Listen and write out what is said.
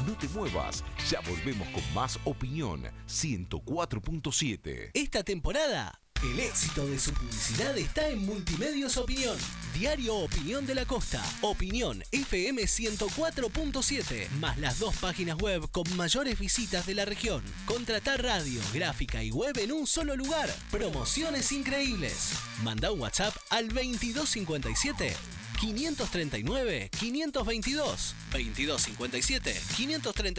No te muevas, ya volvemos con más Opinión 104.7. Esta temporada, el éxito de su publicidad está en Multimedios Opinión. Diario Opinión de la Costa, Opinión FM 104.7, más las 2 páginas web con mayores visitas de la región. Contratar radio, gráfica y web en un solo lugar. Promociones increíbles. Manda un WhatsApp al 2257 539 522. 2257 539